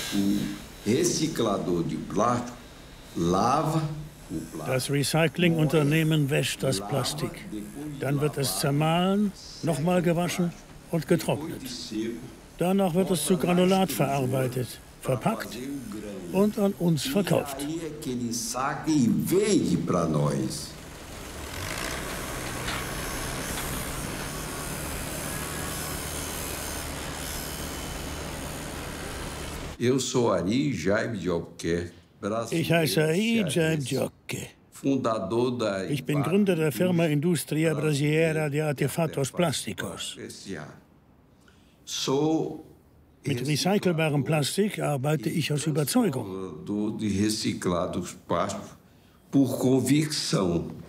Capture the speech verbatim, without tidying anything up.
Das Recyclingunternehmen wäscht das Plastik. Dann wird es zermahlen, nochmal gewaschen und getrocknet. Danach wird es zu Granulat verarbeitet, verpackt und an uns verkauft. Ich heiße Ari Jaime Diocke. Ich bin Gründer der Firma Industria Brasileira de Artefatos Plásticos. Mit recycelbarem Plastik arbeite ich aus Überzeugung.